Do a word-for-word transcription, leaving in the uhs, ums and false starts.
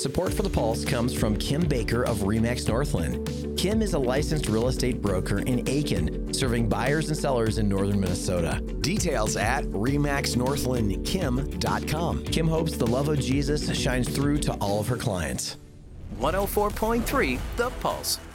Support for The Pulse comes from Kim Baker of Remax Northland. Kim is a licensed real estate broker in Aiken, serving buyers and sellers in northern Minnesota. Details at remax northland kim dot com. Kim hopes the love of Jesus shines through to all of her clients. one oh four point three The Pulse.